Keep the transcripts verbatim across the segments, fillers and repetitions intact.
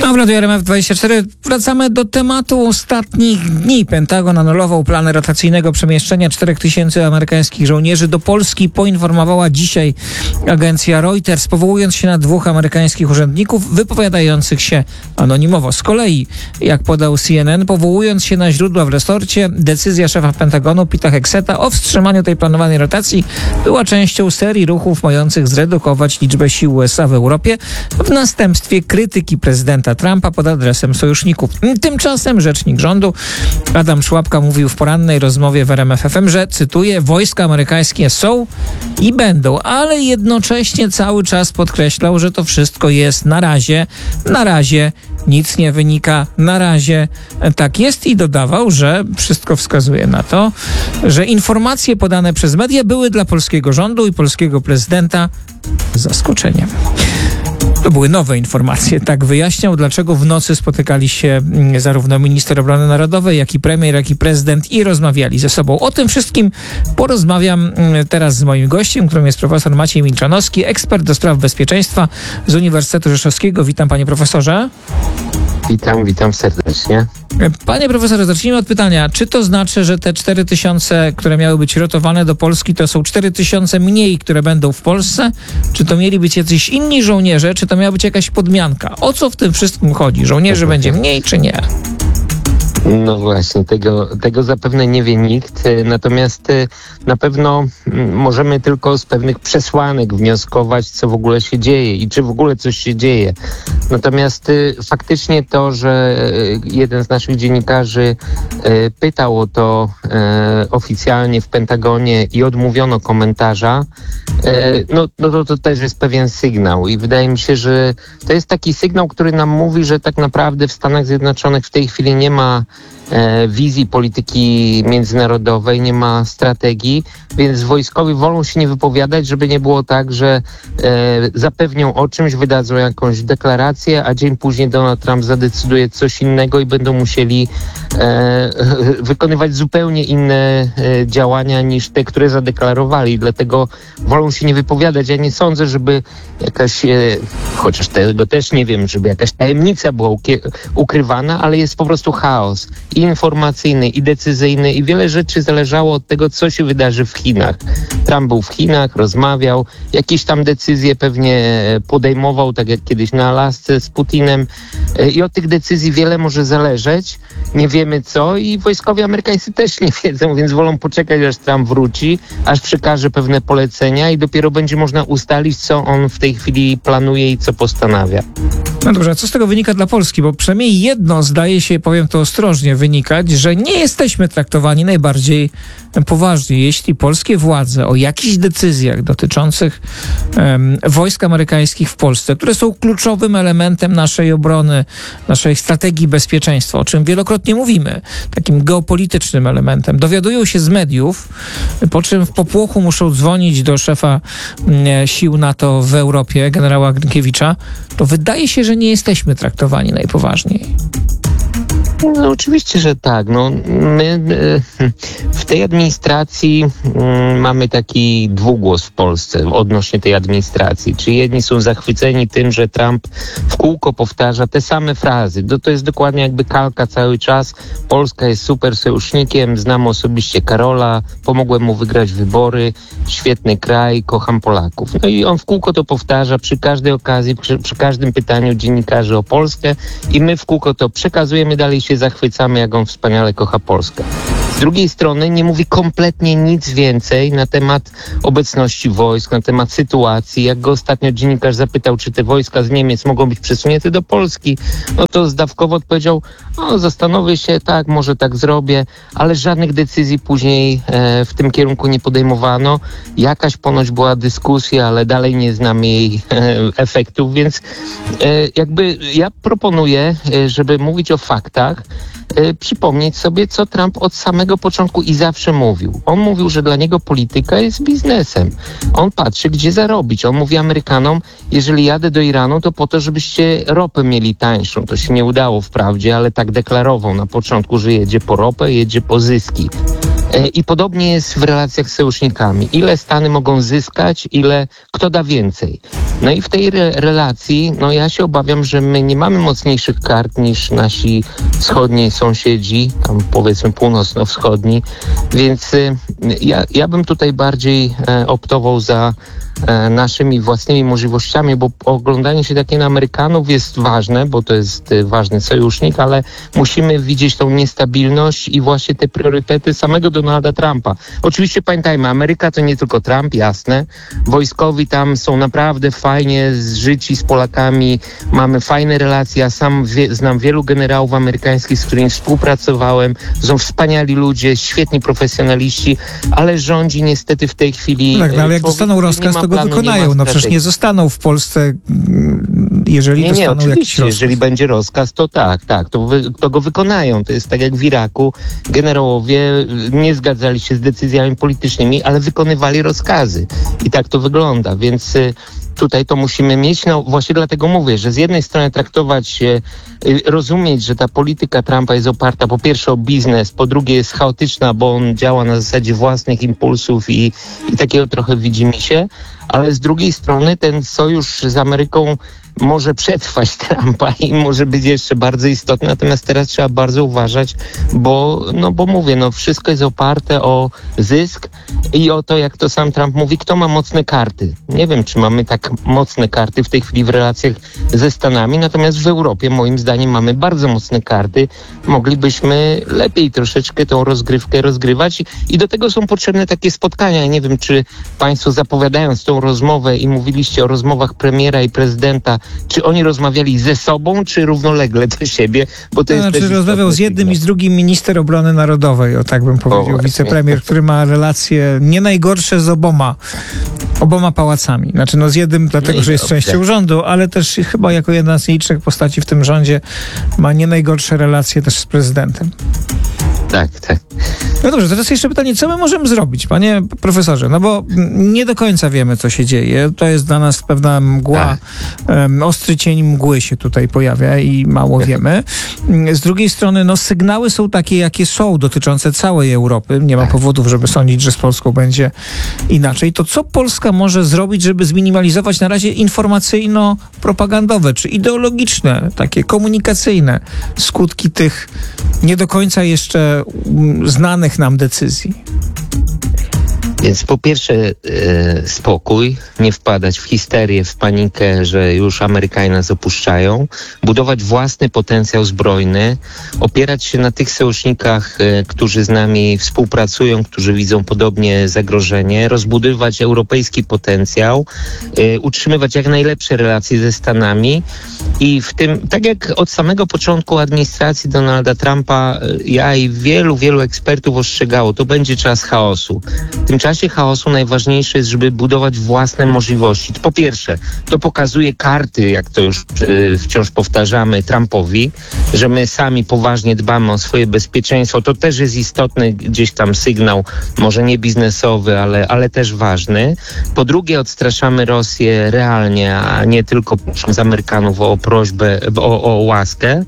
No, w Radiu R M F dwadzieścia cztery wracamy do tematu ostatnich dni. Pentagon anulował plany rotacyjnego przemieszczenia czterech tysięcy amerykańskich żołnierzy do Polski, poinformowała dzisiaj agencja Reuters, powołując się na dwóch amerykańskich urzędników wypowiadających się anonimowo. Z kolei, jak podał C N N, powołując się na źródła w resorcie, decyzja szefa Pentagonu Pita Hegseta o wstrzymaniu tej planowanej rotacji była częścią serii ruchów mających zredukować liczbę sił U S A w Europie w następstwie krytyki prezydenta Trumpa pod adresem sojuszników. Tymczasem rzecznik rządu Adam Szłapka mówił w porannej rozmowie w R M F F M, że, cytuję, wojska amerykańskie są i będą, ale jednocześnie cały czas podkreślał, że to wszystko jest na razie, na razie nic nie wynika, na razie tak jest i dodawał, że wszystko wskazuje na to, że informacje podane przez media były dla polskiego rządu i polskiego prezydenta zaskoczeniem. To były nowe informacje. Tak wyjaśniał, dlaczego w nocy spotykali się zarówno minister obrony narodowej, jak i premier, jak i prezydent i rozmawiali ze sobą. O tym wszystkim porozmawiam teraz z moim gościem, którym jest profesor Maciej Milczanowski, ekspert do spraw bezpieczeństwa z Uniwersytetu Rzeszowskiego. Witam, panie profesorze. Witam, witam serdecznie. Panie profesorze, zacznijmy od pytania. Czy to znaczy, że te cztery tysiące, które miały być rotowane do Polski, to są cztery tysiące mniej, które będą w Polsce? Czy to mieli być jacyś inni żołnierze? Czy to miała być jakaś podmianka? O co w tym wszystkim chodzi? Żołnierzy będzie mniej, czy nie? No właśnie, tego, tego zapewne nie wie nikt, natomiast na pewno możemy tylko z pewnych przesłanek wnioskować, co w ogóle się dzieje i czy w ogóle coś się dzieje. Natomiast faktycznie to, że jeden z naszych dziennikarzy pytał o to oficjalnie w Pentagonie i odmówiono komentarza, no, no to, to też jest pewien sygnał i wydaje mi się, że to jest taki sygnał, który nam mówi, że tak naprawdę w Stanach Zjednoczonych w tej chwili nie ma wizji polityki międzynarodowej, nie ma strategii, więc wojskowi wolą się nie wypowiadać, żeby nie było tak, że e, zapewnią o czymś, wydadzą jakąś deklarację, a dzień później Donald Trump zadecyduje coś innego i będą musieli e, wykonywać zupełnie inne e, działania niż te, które zadeklarowali. Dlatego wolą się nie wypowiadać. Ja nie sądzę, żeby jakaś, e, chociaż tego też nie wiem, żeby jakaś tajemnica była ukrywana, ale jest po prostu chaos. I informacyjny, i decyzyjny, i wiele rzeczy zależało od tego, co się wydarzy w Chinach. Trump był w Chinach, rozmawiał, jakieś tam decyzje pewnie podejmował, tak jak kiedyś na Alasce z Putinem, i od tych decyzji wiele może zależeć. Nie wiemy co i wojskowi amerykańscy też nie wiedzą, więc wolą poczekać, aż Trump wróci, aż przekaże pewne polecenia i dopiero będzie można ustalić, co on w tej chwili planuje i co postanawia. No dobrze, a co z tego wynika dla Polski? Bo przynajmniej jedno zdaje się, powiem to ostrożnie, wynikać, że nie jesteśmy traktowani najbardziej poważnie. Jeśli polskie władze o jakichś decyzjach dotyczących um, wojsk amerykańskich w Polsce, które są kluczowym elementem naszej obrony, naszej strategii bezpieczeństwa, o czym wielokrotnie mówimy, takim geopolitycznym elementem, dowiadują się z mediów, po czym w popłochu muszą dzwonić do szefa um, sił NATO w Europie, generała Grykiewicza, to wydaje się, że nie jesteśmy traktowani najpoważniej. No oczywiście, że tak. No, my w tej administracji um, mamy taki dwugłos w Polsce odnośnie tej administracji. Czy jedni są zachwyceni tym, że Trump w kółko powtarza te same frazy. To, to jest dokładnie jakby kalka cały czas. Polska jest super sojusznikiem, znam osobiście Karola, pomogłem mu wygrać wybory, świetny kraj, kocham Polaków. No i on w kółko to powtarza przy każdej okazji, przy, przy każdym pytaniu dziennikarzy o Polskę i my w kółko to przekazujemy dalej, się zachwycamy, jak on wspaniale kocha Polskę. Z drugiej strony nie mówi kompletnie nic więcej na temat obecności wojsk, na temat sytuacji. Jak go ostatnio dziennikarz zapytał, czy te wojska z Niemiec mogą być przesunięte do Polski, no to zdawkowo odpowiedział, no zastanowię się, tak, może tak zrobię, ale żadnych decyzji później e, w tym kierunku nie podejmowano. Jakaś ponoć była dyskusja, ale dalej nie znam jej e, efektów, więc e, jakby ja proponuję, e, żeby mówić o faktach, e, przypomnieć sobie, co Trump od samego początku i zawsze mówił. On mówił, że dla niego polityka jest biznesem. On patrzy, gdzie zarobić. On mówi Amerykanom, jeżeli jadę do Iranu, to po to, żebyście ropę mieli tańszą. To się nie udało wprawdzie, ale tak deklarował na początku, że jedzie po ropę, jedzie po zyski. I podobnie jest w relacjach z sojusznikami. Ile Stany mogą zyskać, ile kto da więcej. No i w tej re- relacji, no ja się obawiam, że my nie mamy mocniejszych kart niż nasi wschodni sąsiedzi, tam powiedzmy północno-wschodni, więc y, ja, ja bym tutaj bardziej e, optował za e, naszymi własnymi możliwościami, bo oglądanie się takie na Amerykanów jest ważne, bo to jest y, ważny sojusznik, ale musimy widzieć tą niestabilność i właśnie te priorytety samego Donalda Trumpa. Oczywiście pamiętajmy, Ameryka to nie tylko Trump, jasne. Wojskowi tam są naprawdę fajnie zżyci z Polakami, mamy fajne relacje, ja sam wie, znam wielu generałów amerykańskich, z którymi współpracowałem, są wspaniali ludzie, świetni profesjonaliści, ale rządzi niestety w tej chwili... Tak, no ale jak dostaną rozkaz, to go planu, wykonają. No przecież nie zostaną w Polsce, jeżeli nie, dostaną nie, oczywiście, jakiś rozkaz. Jeżeli będzie rozkaz, to tak, tak, to, wy, to go wykonają. To jest tak jak w Iraku. Generałowie nie zgadzali się z decyzjami politycznymi, ale wykonywali rozkazy. I tak to wygląda, więc y, tutaj to musimy mieć. No właśnie dlatego mówię, że z jednej strony traktować, y, rozumieć, że ta polityka Trumpa jest oparta po pierwsze o biznes, po drugie jest chaotyczna, bo on działa na zasadzie własnych impulsów i, i takiego trochę widzimisię, ale z drugiej strony ten sojusz z Ameryką może przetrwać Trumpa i może być jeszcze bardzo istotny, natomiast teraz trzeba bardzo uważać, bo, no bo mówię, no wszystko jest oparte o zysk i o to, jak to sam Trump mówi, kto ma mocne karty. Nie wiem, czy mamy tak mocne karty w tej chwili w relacjach ze Stanami, natomiast w Europie moim zdaniem mamy bardzo mocne karty. Moglibyśmy lepiej troszeczkę tą rozgrywkę rozgrywać i do tego są potrzebne takie spotkania. Ja nie wiem, czy państwo zapowiadając tą rozmowę i mówiliście o rozmowach premiera i prezydenta, czy oni rozmawiali ze sobą, czy równolegle do siebie? Bo to to jest znaczy też rozmawiał z jednym i z drugim minister obrony narodowej, o tak bym powiedział, o, wicepremier, który ma relacje nie najgorsze z oboma, oboma pałacami. Znaczy no z jednym dlatego, No że jest dobrze. częścią rządu, ale też chyba jako jedna z licznych postaci w tym rządzie ma nie najgorsze relacje też z prezydentem. Tak, tak. No dobrze, teraz jeszcze pytanie, co my możemy zrobić, panie profesorze? No bo nie do końca wiemy, co się dzieje. To jest dla nas pewna mgła, um, ostry cień mgły się tutaj pojawia i mało wiemy. Z drugiej strony, no sygnały są takie, jakie są, dotyczące całej Europy. Nie ma powodów, żeby sądzić, że z Polską będzie inaczej. To co Polska może zrobić, żeby zminimalizować na razie informacyjno-propagandowe, czy ideologiczne, takie komunikacyjne skutki tych nie do końca jeszcze um, znanych nam decyzji? Więc po pierwsze e, spokój, nie wpadać w histerię, w panikę, że już Amerykanie nas opuszczają, budować własny potencjał zbrojny, opierać się na tych sojusznikach, e, którzy z nami współpracują, którzy widzą podobnie zagrożenie, rozbudowywać europejski potencjał, e, utrzymywać jak najlepsze relacje ze Stanami i w tym, tak jak od samego początku administracji Donalda Trumpa, e, ja i wielu, wielu ekspertów ostrzegało, to będzie czas chaosu. Tymczasem W czasie chaosu najważniejsze jest, żeby budować własne możliwości. Po pierwsze, to pokazuje karty, jak to już y, wciąż powtarzamy, Trumpowi, że my sami poważnie dbamy o swoje bezpieczeństwo. To też jest istotny gdzieś tam sygnał, może nie biznesowy, ale, ale też ważny. Po drugie, odstraszamy Rosję realnie, a nie tylko prosząc Amerykanów o prośbę, o, o łaskę.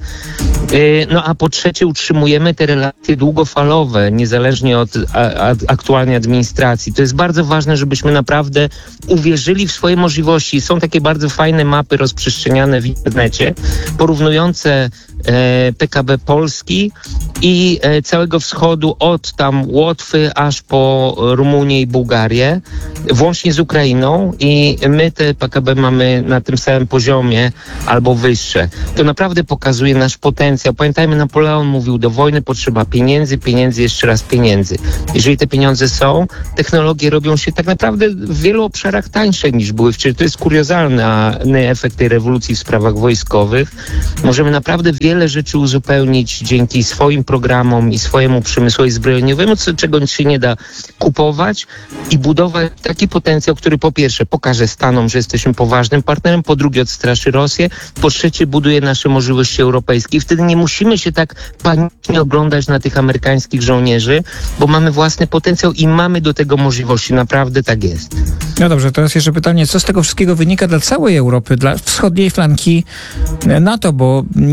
Y, no a po trzecie, utrzymujemy te relacje długofalowe, niezależnie od a, a, aktualnej administracji. To jest bardzo ważne, żebyśmy naprawdę uwierzyli w swoje możliwości. Są takie bardzo fajne mapy rozprzestrzeniane w internecie, porównujące e, P K B Polski i e, całego wschodu od tam Łotwy aż po Rumunię i Bułgarię, włącznie z Ukrainą i my te P K B mamy na tym samym poziomie albo wyższe. To naprawdę pokazuje nasz potencjał. Pamiętajmy, Napoleon mówił, do wojny potrzeba pieniędzy, pieniędzy, jeszcze raz pieniędzy. Jeżeli te pieniądze są, technologie robią się tak naprawdę w wielu obszarach tańsze niż były wcześniej. To jest kuriozalny efekt tej rewolucji w sprawach wojskowych. Możemy naprawdę wiele rzeczy uzupełnić dzięki swoim programom i swojemu przemysłowi zbrojeniowemu, co, czego się nie da kupować i budować taki potencjał, który po pierwsze pokaże Stanom, że jesteśmy poważnym partnerem, po drugie odstraszy Rosję, po trzecie buduje nasze możliwości europejskie. I wtedy nie musimy się tak panicznie oglądać na tych amerykańskich żołnierzy, bo mamy własny potencjał i mamy do tego możliwości. Naprawdę tak jest. No dobrze, teraz jeszcze pytanie, co z tego wszystkiego wynika dla całej Europy, dla wschodniej flanki NATO, bo nie ulega żadnej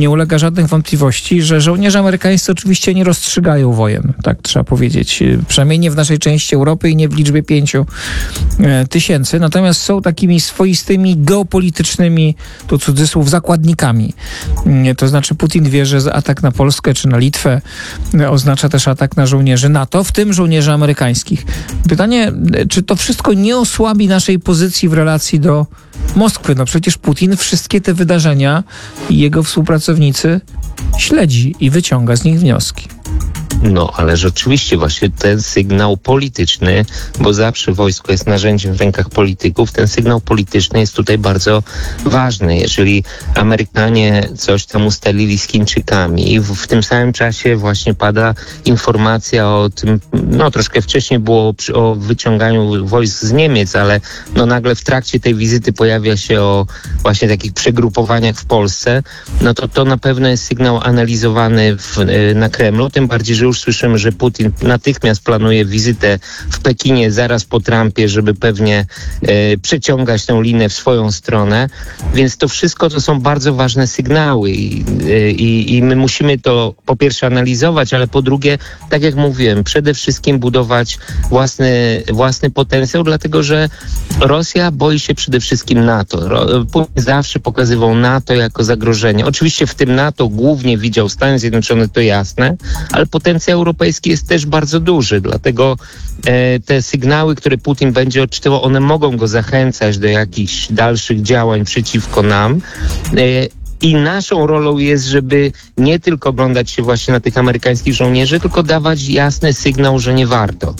żadnych wątpliwości, że żołnierze amerykańscy oczywiście nie rozstrzygają wojen, tak trzeba powiedzieć. Przynajmniej nie w naszej części Europy i nie w liczbie pięciu tysięcy. Natomiast są takimi swoistymi geopolitycznymi, to cudzysłów, zakładnikami. To znaczy Putin wie, że atak na Polskę czy na Litwę oznacza też atak na żołnierzy NATO, w tym żołnierzy amerykańskich. Pytanie, czy to wszystko nie osłabi naszej pozycji w relacji do Moskwy? No przecież Putin wszystkie te wydarzenia i jego współpracownicy śledzi i wyciąga z nich wnioski. No, ale rzeczywiście właśnie ten sygnał polityczny, bo zawsze wojsko jest narzędziem w rękach polityków, ten sygnał polityczny jest tutaj bardzo ważny. Jeżeli Amerykanie coś tam ustalili z Chińczykami i w, w tym samym czasie właśnie pada informacja o tym, no troszkę wcześniej było przy, o wyciąganiu wojsk z Niemiec, ale no nagle w trakcie tej wizyty pojawia się o właśnie takich przegrupowaniach w Polsce, no to to na pewno jest sygnał analizowany w, na Kremlu, tym bardziej, że już słyszymy, że Putin natychmiast planuje wizytę w Pekinie zaraz po Trumpie, żeby pewnie e, przeciągać tę linę w swoją stronę. Więc to wszystko to są bardzo ważne sygnały i, i, i my musimy to po pierwsze analizować, ale po drugie, tak jak mówiłem, przede wszystkim budować własny, własny potencjał, dlatego że Rosja boi się przede wszystkim NATO. Putin zawsze pokazywał NATO jako zagrożenie. Oczywiście w tym NATO głównie widział Stany Zjednoczone, to jasne, ale potencjał europejski jest też bardzo duży, dlatego e, te sygnały, które Putin będzie odczytywał, one mogą go zachęcać do jakichś dalszych działań przeciwko nam. E, I naszą rolą jest, żeby nie tylko oglądać się właśnie na tych amerykańskich żołnierzy, tylko dawać jasny sygnał, że nie warto.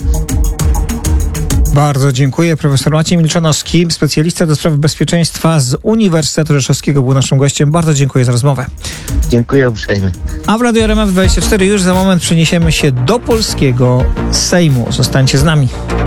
Bardzo dziękuję. Profesor Maciej Milczanowski, specjalista do spraw bezpieczeństwa z Uniwersytetu Rzeszowskiego, był naszym gościem. Bardzo dziękuję za rozmowę. Dziękuję uprzejmie. A w Radiu R M F dwadzieścia cztery już za moment przeniesiemy się do polskiego Sejmu. Zostańcie z nami.